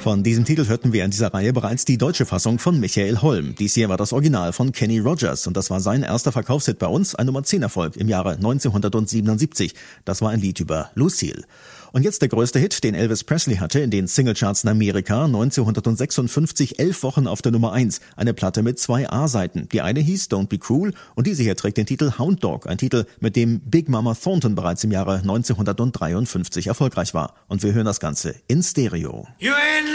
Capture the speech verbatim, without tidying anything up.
Von diesem Titel hörten wir in dieser Reihe bereits die deutsche Fassung von Michael Holm. Dies hier war das Original von Kenny Rogers und das war sein erster Verkaufshit bei uns, ein Nummer zehn Erfolg im Jahre neunzehnhundertsiebenundsiebzig. Das war ein Lied über Lucille. Und jetzt der größte Hit, den Elvis Presley hatte in den Singlecharts in Amerika, neunzehnhundertsechsundfünfzig, elf Wochen auf der Nummer eins. Eine Platte mit zwei A-Seiten. Die eine hieß Don't Be Cruel und diese hier trägt den Titel Hound Dog, ein Titel, mit dem Big Mama Thornton bereits im Jahre neunzehnhundertdreiundfünfzig erfolgreich war. Und wir hören das Ganze in Stereo. You ain't